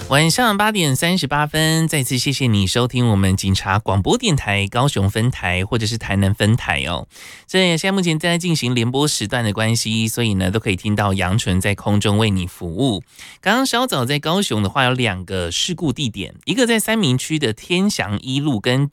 晚上8:38，再次谢谢你收听我们警察广播电台高雄分台或者是台南分台哦。现在目前正在进行联播时段的关系，所以呢都可以听到杨纯在空中为你服务。刚刚稍早在高雄的话有2个事故地点，一个在三民区的天祥一路跟